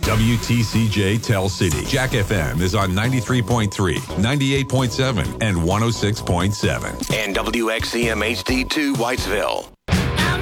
WTCJ Tell City. Jack FM is on 93.3, 98.7, and 106.7. And WXCM HD2 Whitesville.